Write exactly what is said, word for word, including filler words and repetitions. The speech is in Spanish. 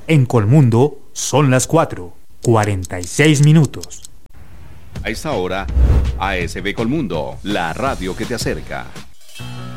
En Colmundo son las cuatro, cuarenta y seis minutos. A esta hora, A S B Colmundo, la radio que te acerca.